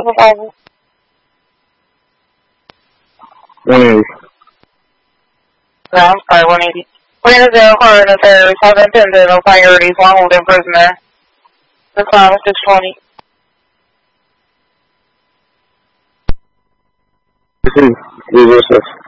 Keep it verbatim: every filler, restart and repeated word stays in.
Survivor. one eighty. No, I'm sorry, one eighty. Plan zero current affairs have intended on priorities while holding prisoner. The time is six twenty. This is, this is